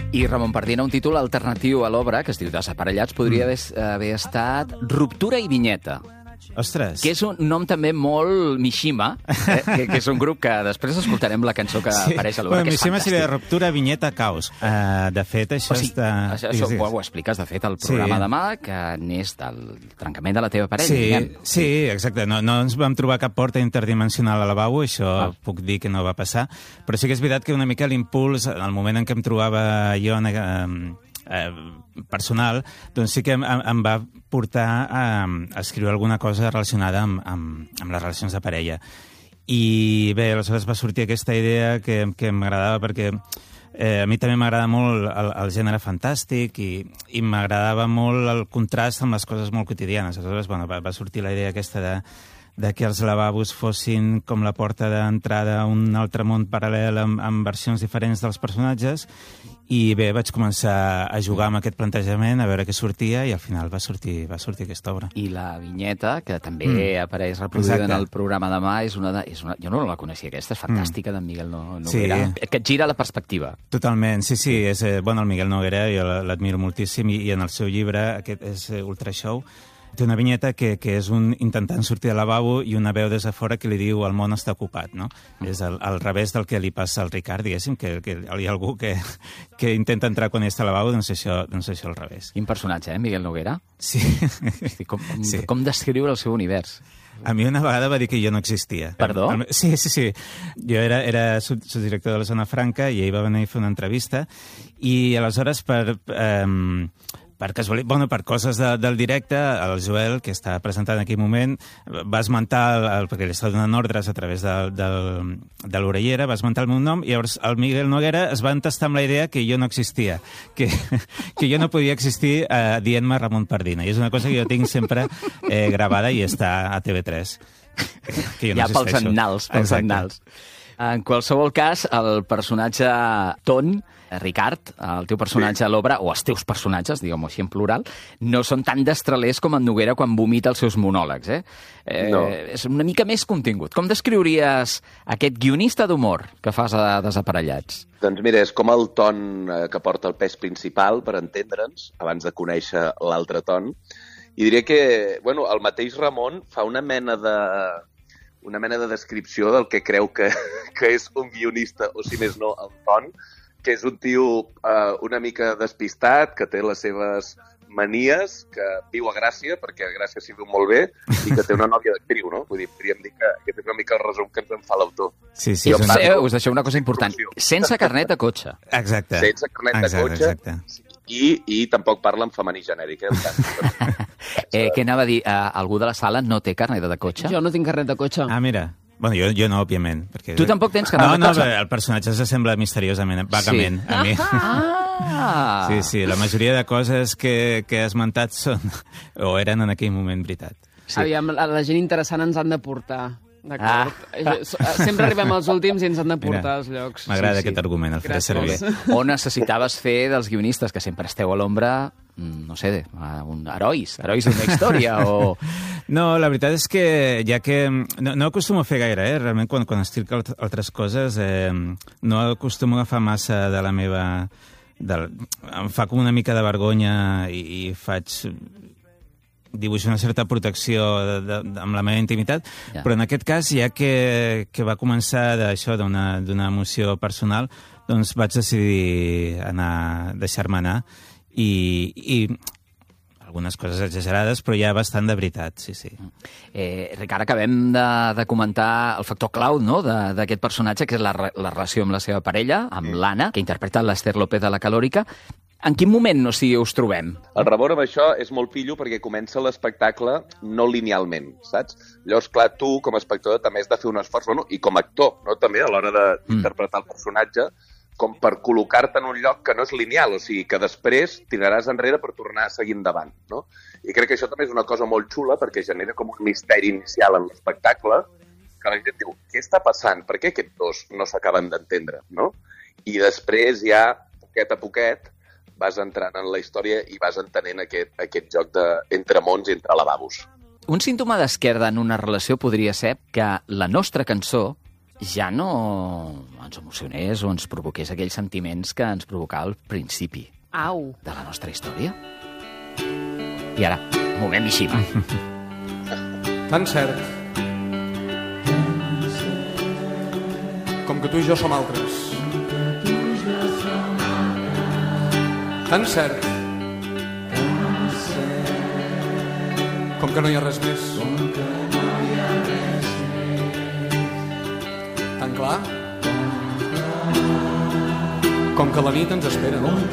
I Ramon Pardina, un títol alternatiu a l'obra, que es diu Desaparellats, podria haver estat Ruptura i vinyeta. Ostres! Que és un nom també molt Mishima, que és un grup que després escoltarem la cançó que apareix a l'obra, que és Mishima fantàstic. seria Ruptura, vinyeta, caos. De fet, això està... Això ho expliques, de fet, al programa demà, que n'és del trencament de la teva parella. Sí, exacte. No ens vam trobar cap porta interdimensional al lavabo, això puc dir que no va passar, però sí que és veritat que una mica l'impuls, al moment en què em trobava jo personal, doncs sí que em va portar a escriure alguna cosa relacionada amb les relacions de parella. I bé, aleshores va sortir aquesta idea que m'agradava perquè a mi també m'agrada molt el gènere fantàstic i m'agradava molt el contrast amb les coses molt quotidianes. Aleshores, va sortir la idea aquesta de que els lavabos fossin com la porta d'entrada a un altre món paral·lel amb versions diferents dels personatges. I bé, vaig començar a jugar amb aquest plantejament, a veure què sortia, i al final va sortir aquesta obra. I la vinyeta, que també apareix reproduïda en el programa demà, és una... Jo no la coneixia, aquesta, és fantàstica, d'en Miguel Noguera, que et gira la perspectiva. Totalment, sí. El Miguel Noguera jo l'admiro moltíssim, i en el seu llibre, aquest és Ultra Show, té una vinyeta que és un intentant sortir del lavabo i una veu des de fora que li diu el món està ocupat, no? És al revés del que li passa al Ricard, diguéssim, que hi ha algú que intenta entrar quan està al lavabo, doncs això al revés. Quin personatge, Miguel Noguera? Sí. Com descriure el seu univers? A mi una vegada va dir que jo no existia. Perdó? Sí. Jo era subdirector de la Zona Franca i ell va venir a fer una entrevista i aleshores per coses del directe, el Joel, que està presentant en aquell moment, va esmentar, perquè li està donant ordres a través de l'orellera, va esmentar el meu nom, i llavors el Miguel Noguera es va entestar amb la idea que jo no existia, que jo no podia existir dient-me Ramon Pardina. I és una cosa que jo tinc sempre gravada i està a TV3. Que jo no pels annals. En qualsevol cas, el personatge Ton, Ricard, el teu personatge a l'obra, o els teus personatges, diguem-ho així en plural, no són tan destralers com en Noguera quan vomita els seus monòlegs, No. És una mica més contingut. Com descriuries aquest guionista d'humor que fas a Desaparellats? Doncs mira, és com el Ton que porta el pes principal, per entendre'ns, abans de conèixer l'altre Ton. I diria que, el mateix Ramon fa una mena de descripció del que creu que és un guionista, o si més no, el Ton, que és un tio una mica despistat, que té les seves manies, que viu a Gràcia, perquè a Gràcia s'hi viu molt bé, i que té una nòvia d'actriu, no? Vull dir, podríem dir que aquest és una mica el resum que ens en fa l'autor. Sí. Us deixeu una cosa important. Sense carnet de cotxe. Exacte. Sense carnet de cotxe. Exacte. I tampoc parla en femení genèric. Què anava a dir? Algú de la sala no té carnet de cotxe? Jo no tinc carnet de cotxe. Ah, mira. Bueno, jo no, òbviament. Perquè... Tu tampoc tens carnet de cotxe? No, el personatge s'assembla misteriosament, vagament, a mi. Sí, la majoria de coses que he esmentat són o eren en aquell moment veritat. Sí. Aviam, la gent interessant ens han de portar. D'acord. Sempre arribem als últims i ens han de portar als llocs. M'agrada aquest argument, el faré servir. O necessitaves fer dels guionistes, que sempre esteu a l'ombra, no sé, herois d'una història, o... No, la veritat és que ja que... No acostumo a fer gaire, realment quan estic altres coses no acostumo a agafar massa de la meva... Em fa com una mica de vergonya i faig... dibuixo una certa protecció amb la meva intimitat, però en aquest cas, ja que va començar d'una emoció personal, doncs vaig decidir deixar-me anar i algunes coses exagerades, però ja bastant de veritat, sí. Ricard, acabem de comentar el factor clau, no?, d'aquest personatge, que és la relació amb la seva parella, amb l'Anna, que interpreta l'Ester López de la Calòrica. En quin moment us trobem? El Ramon amb això és molt pillo perquè comença l'espectacle no linealment, saps? Llavors, clar, tu, com a espectador, també has de fer un esforç, i com a actor, no?, també, a l'hora d'interpretar el personatge, com per col·locar-te en un lloc que no és lineal, o sigui, que després tiraràs enrere per tornar a seguir endavant, no? I crec que això també és una cosa molt xula perquè genera com un misteri inicial en l'espectacle, que la gent diu, què està passant? Per què aquests dos no s'acaben d'entendre, no? I després ja, poquet a poquet, vas entrant en la història i vas entenent aquest joc entre mons i entre lavabos. Un símptoma d'esquerda en una relació podria ser que la nostra cançó ja no ens emocionés o ens provoqués aquells sentiments que ens provocava al principi Au. de la nostra història. I ara, moment Mishima. Tan cert com que tu i jo som altres. Tan cert com que no hi ha res més. Tan clar com que la nit ens espera.